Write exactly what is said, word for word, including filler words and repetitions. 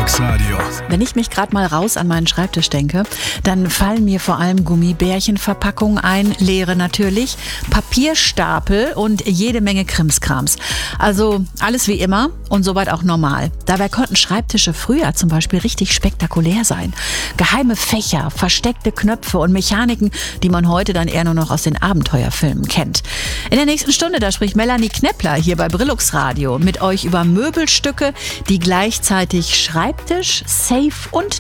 Brillux Radio. Wenn ich mich gerade mal raus an meinen Schreibtisch denke, dann fallen mir vor allem Gummibärchenverpackungen ein, leere natürlich, Papierstapel und jede Menge Krimskrams. Also alles wie immer und soweit auch normal. Dabei konnten Schreibtische früher zum Beispiel richtig spektakulär sein. Geheime Fächer, versteckte Knöpfe und Mechaniken, die man heute dann eher nur noch aus den Abenteuerfilmen kennt. In der nächsten Stunde, da spricht Melanie Knepler hier bei Brillux Radio mit euch über Möbelstücke, die gleichzeitig Schreibtisch, Safe und